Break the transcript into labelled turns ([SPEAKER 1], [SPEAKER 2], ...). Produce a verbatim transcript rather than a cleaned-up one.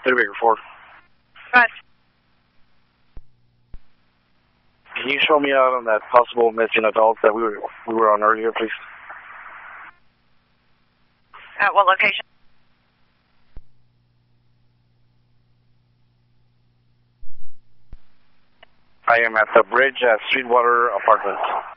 [SPEAKER 1] Baker four.
[SPEAKER 2] Right.
[SPEAKER 1] Can you show me out on that possible missing adult that we were we were on earlier, please?
[SPEAKER 2] At what location?
[SPEAKER 1] I am at the bridge at Sweetwater Apartments.